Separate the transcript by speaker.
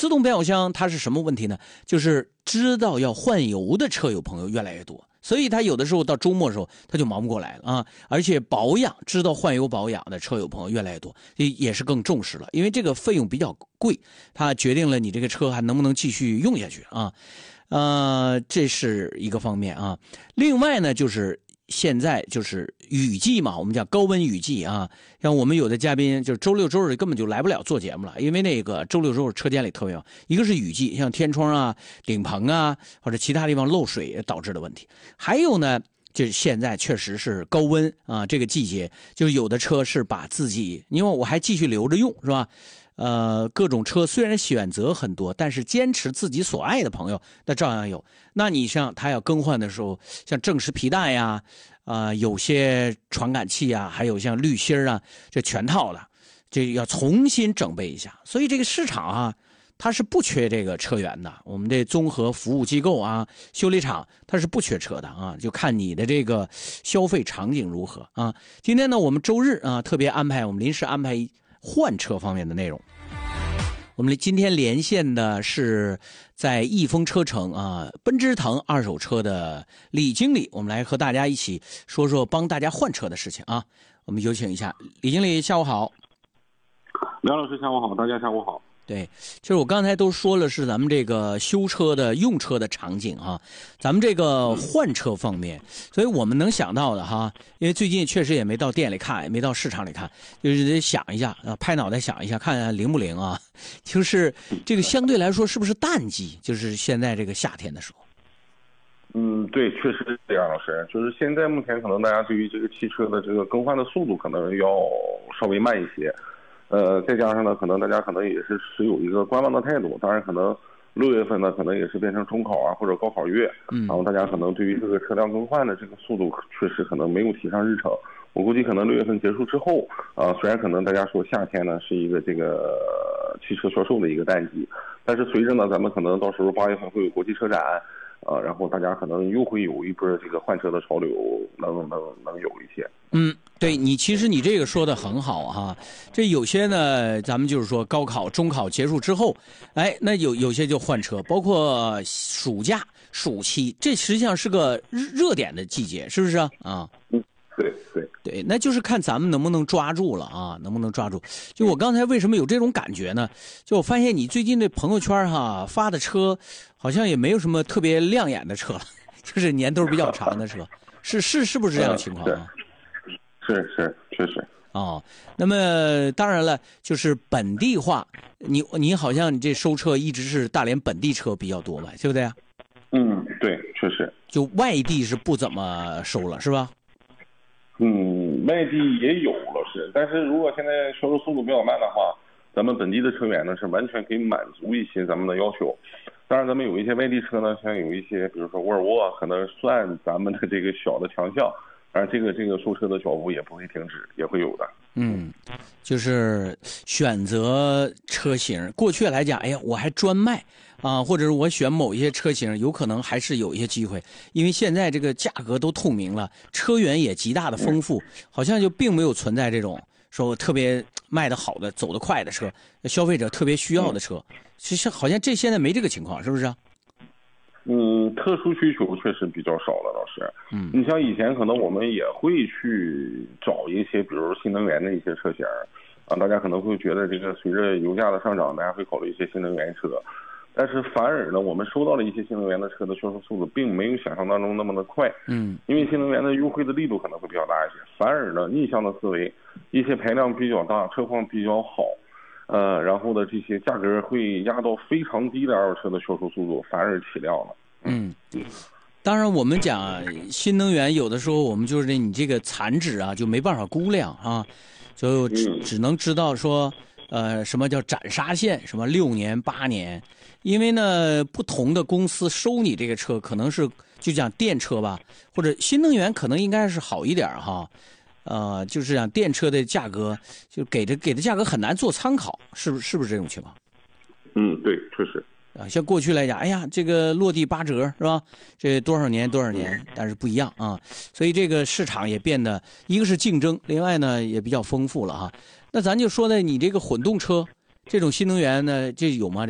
Speaker 1: 自动变速箱它是什么问题呢？就是知道要换油的车友朋友越来越多，所以他有的时候到周末的时候他就忙不过来了啊。而且保养知道换油保养的车友朋友越来越多，也是更重视了，因为这个费用比较贵，它决定了你这个车还能不能继续用下去啊。这是一个方面啊。另外呢，就是现在就是雨季嘛，我们讲高温雨季啊，像我们有的嘉宾就是周六周日根本就来不了做节目了，因为那个周六周日车间里特别忙，一个是雨季，像天窗啊、顶棚啊或者其他地方漏水导致的问题，还有呢就是现在确实是高温啊，这个季节就是有的车是把自己，因为我还继续留着用是吧？各种车虽然选择很多，但是坚持自己所爱的朋友那照样有。那你像他要更换的时候，像正时皮带呀，有些传感器啊，还有像滤芯啊，这全套的，这要重新整备一下。所以这个市场啊，它是不缺这个车源的。我们这综合服务机构啊，修理厂它是不缺车的啊，就看你的这个消费场景如何啊。今天呢，我们周日啊，特别我们临时安排换车方面的内容。我们今天连线的是在益丰车城啊，奔驰腾二手车的李经理，我们来和大家一起说说帮大家换车的事情啊。我们有请一下李经理，下午好。
Speaker 2: 梁老师下午好，大家下午好。
Speaker 1: 对，其实我刚才都说了是咱们这个修车的用车的场景哈，咱们这个换车方面，所以我们能想到的哈，因为最近确实也没到店里看，也没到市场里看，就是得想一下拍脑袋想一下，看看灵不灵啊。就是这个相对来说是不是淡季，就是现在这个夏天的时候。
Speaker 2: 对，确实是这样，老师。就是现在目前可能大家对于这个汽车的这个更换的速度可能要稍微慢一些。再加上呢，可能大家可能也是持有一个观望的态度。当然，可能6月份呢，可能也是变成中考啊或者高考月，然后大家可能对于这个车辆更换的这个速度，确实可能没有提上日程。我估计可能6月份结束之后，虽然可能大家说夏天呢是一个这个汽车销售的一个淡季，但是随着呢，咱们可能到时候8月份会有国际车展。然后大家可能又会有一波这个换车的潮流，能有一些。
Speaker 1: 对，其实你这个说的很好哈。这有些呢，咱们就是说高考、中考结束之后，那有些就换车，包括暑假、暑期，这实际上是个热点的季节，是不是啊？对，那就是看咱们能不能抓住了啊，能不能抓住？就我刚才为什么有这种感觉呢？就我发现你最近这朋友圈发的车，好像也没有什么特别亮眼的车了，就是年头比较长的车，是不是这样的情况啊？
Speaker 2: 是，确实。
Speaker 1: 那么当然了，就是本地化，你好像你这收车一直是大连本地车比较多吧，对不对啊？
Speaker 2: 对，确实。
Speaker 1: 就外地是不怎么收了，是吧？
Speaker 2: 外地也有了但是如果现在销售速度比较慢的话，咱们本地的车源呢是完全可以满足一些咱们的要求。当然咱们有一些外地车呢，像有一些比如说沃尔沃可能算咱们的这个小的强项，而这个收车的脚步也不会停止，也会有的。
Speaker 1: 就是选择车型，过去来讲，我还专卖啊，或者是我选某一些车型，有可能还是有一些机会，因为现在这个价格都透明了，车源也极大的丰富，好像就并没有存在这种说特别卖得好的、走得快的车，消费者特别需要的车，其实好像现在没这个情况，是不是？
Speaker 2: 特殊需求确实比较少了，老师。你像以前可能我们也会去找一些，比如新能源的一些车型大家可能会觉得这个随着油价的上涨，大家会考虑一些新能源车，但是反而呢，我们收到了一些新能源的车的销售速度并没有想象当中那么的快。因为新能源的优惠的力度可能会比较大一些，反而呢，逆向的思维，一些排量比较大、车况比较好。然后呢，这些价格会压到非常低的二手车的销售速度，反而起量了。
Speaker 1: 当然我们讲新能源，有的时候我们就是你这个残值啊，就没办法估量啊，就只能知道说，什么叫斩杀线，什么6年、8年，因为呢，不同的公司收你这个车，可能是就讲电车吧，或者新能源可能应该是好一点哈。就是讲电车的价格，就给的价格很难做参考，是不是这种情况？
Speaker 2: 对，确实。
Speaker 1: 像过去来讲，这个落地8折是吧？这多少年，但是不一样啊。所以这个市场也变得，一个是竞争，另外呢也比较丰富了哈。那咱就说呢，你这个混动车这种新能源呢，这有吗？